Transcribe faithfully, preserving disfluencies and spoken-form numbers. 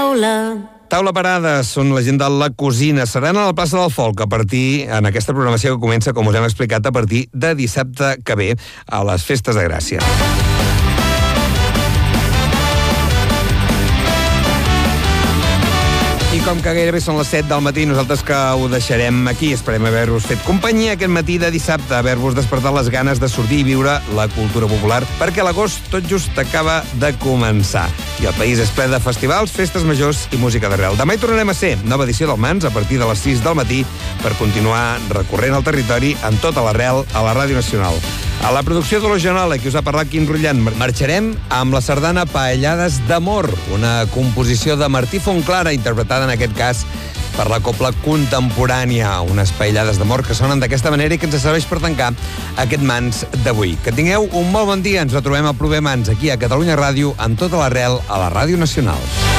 taula. Taula Parada són la gent de la cosina. Seran a la plaça del Folk a partir, en aquesta programació que comença, com us hem explicat, a partir de dissabte que ve a les Festes de Gràcia. I com que gairebé són les set del matí, nosaltres que ho deixarem aquí. Esperem haver-vos fet companyia aquest matí de dissabte, haver-vos despertat les ganes de sortir i viure la cultura popular, perquè l'agost tot just acaba de començar. I el país és ple de festivals, festes majors i música d'arrel. Demà hi tornarem a ser, nova edició del Mans, a partir de les sis del matí, per continuar recorrent el territori amb tota l'arrel a la Ràdio Nacional. A la producció de l'Ogenola, que us ha parlat Quim Rullant, marxarem amb la sardana Paellades d'Amor, una composició de Martí Fontclara, interpretada en aquest cas per la Cobla Contemporània, unes paellades d'amor que sonen d'aquesta manera i que ens serveix per tancar aquest Mans d'avui. Que tingueu un molt bon dia, ens retrobem al proper Mans aquí a Catalunya Ràdio amb tota l'arrel a la Ràdio Nacional.